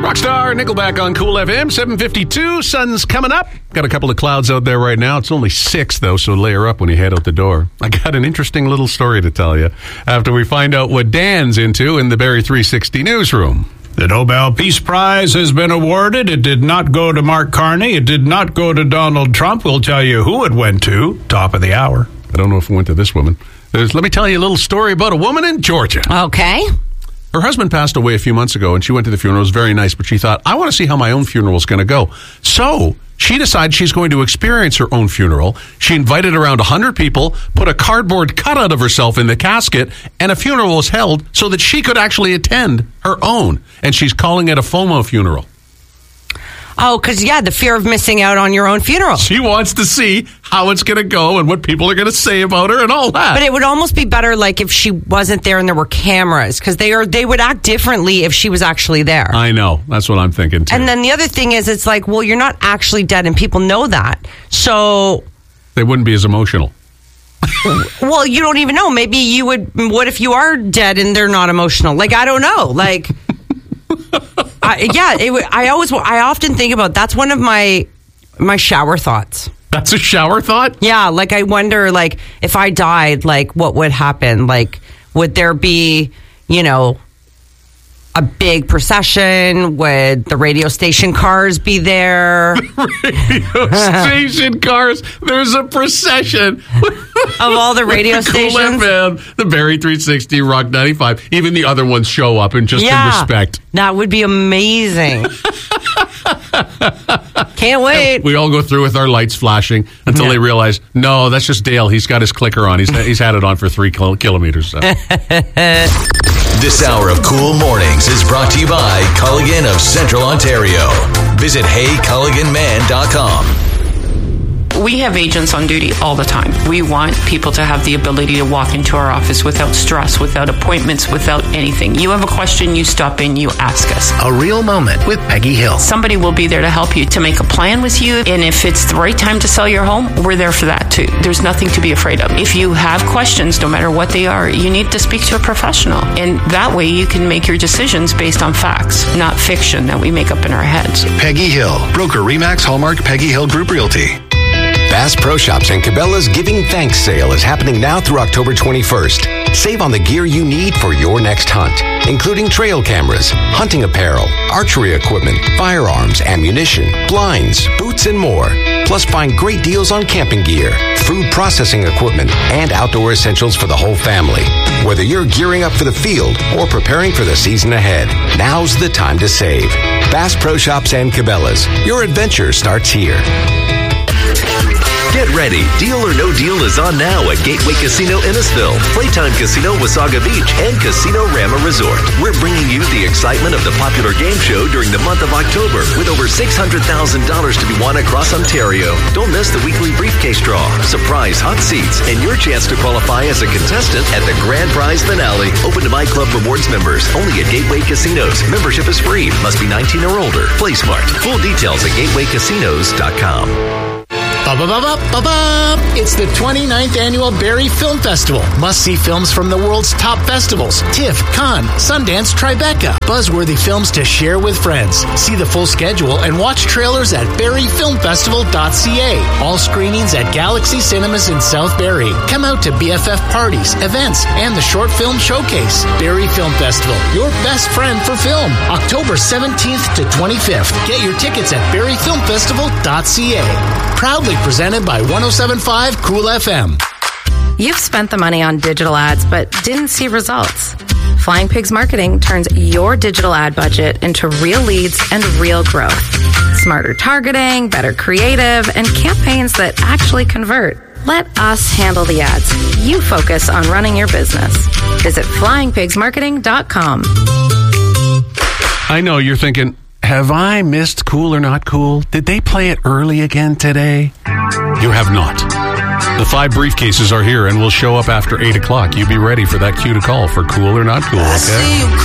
Rockstar, Nickelback on Cool FM, 7:52. Sun's coming up. Got a couple of clouds out there right now. It's only 6, though, so layer up when you head out the door. I got an interesting little story to tell you after we find out what Dan's into in the Barrie 360 newsroom. The Nobel Peace Prize has been awarded. It did not go to Mark Carney. It did not go to Donald Trump. We'll tell you who it went to. Top of the hour. I don't know if it went to this woman. Let me tell you a little story about a woman in Georgia. Okay. Her husband passed away a few months ago, and she went to the funeral. It was very nice, but she thought, I want to see how my own funeral is going to go. So she decides she's going to experience her own funeral. She invited around 100 people, put a cardboard cutout of herself in the casket, and a funeral was held so that she could actually attend her own. And she's calling it a FOMO funeral. Oh, because, the fear of missing out on your own funeral. She wants to see how it's going to go and what people are going to say about her and all that. But it would almost be better like if she wasn't there and there were cameras, because they would act differently if she was actually there. I know. That's what I'm thinking, too. And then the other thing is, it's like, well, you're not actually dead, and people know that. So they wouldn't be as emotional. Well, you don't even know. Maybe you would. What if you are dead and they're not emotional? Like, I don't know. Like... I often think about that's one of my shower thoughts. That's a shower thought? Yeah, like I wonder, like if I died, like what would happen? Like, would there be, a big procession? Would the radio station cars be there? Radio station cars. There's a procession of all the radio stations. Cool FM, the Barrie 360, Rock 95. Even the other ones show up and just in respect. That would be amazing. Can't wait. We all go through with our lights flashing until they realize, no, that's just Dale. He's got his clicker on. He's had it on for 3 kilometers. So. This hour of Cool Mornings is brought to you by Culligan of Central Ontario. Visit heyculliganman.com. We have agents on duty all the time. We want people to have the ability to walk into our office without stress, without appointments, without anything. You have a question, you stop in, you ask us. A real moment with Peggy Hill. Somebody will be there to help you, to make a plan with you. And if it's the right time to sell your home, we're there for that too. There's nothing to be afraid of. If you have questions, no matter what they are, you need to speak to a professional. And that way you can make your decisions based on facts, not fiction that we make up in our heads. Peggy Hill, broker Remax Hallmark Peggy Hill Group Realty. Bass Pro Shops and Cabela's Giving Thanks sale is happening now through October 21st. Save on the gear you need for your next hunt, including trail cameras, hunting apparel, archery equipment, firearms, ammunition, blinds, boots, and more. Plus, find great deals on camping gear, food processing equipment, and outdoor essentials for the whole family. Whether you're gearing up for the field or preparing for the season ahead, now's the time to save. Bass Pro Shops and Cabela's. Your adventure starts here. Get ready. Deal or No Deal is on now at Gateway Casino Innisfil, Playtime Casino Wasaga Beach, and Casino Rama Resort. We're bringing you the excitement of the popular game show during the month of October with over $600,000 to be won across Ontario. Don't miss the weekly briefcase draw, surprise hot seats, and your chance to qualify as a contestant at the grand prize finale. Open to My Club Rewards members only at Gateway Casinos. Membership is free. Must be 19 or older. Play smart. Full details at gatewaycasinos.com. It's the 29th Annual Barrie Film Festival. Must-see films from the world's top festivals. TIFF, Cannes, Sundance, Tribeca. Buzzworthy films to share with friends. See the full schedule and watch trailers at barriefilmfestival.ca. All screenings at Galaxy Cinemas in South Barrie. Come out to BFF parties, events, and the short film showcase. Barrie Film Festival, your best friend for film. October 17th to 25th. Get your tickets at barriefilmfestival.ca. Proudly presented by 107.5 Cool FM. You've spent the money on digital ads but didn't see results. Flying Pigs Marketing turns your digital ad budget into real leads and real growth. Smarter targeting, better creative, and campaigns that actually convert. Let us handle the ads. You focus on running your business. Visit flyingpigsmarketing.com. I know you're thinking, have I missed Cool or Not Cool? Did they play it early again today? You have not. The 5 briefcases are here and will show up after 8 o'clock. You be ready for that cue to call for Cool or Not Cool, okay?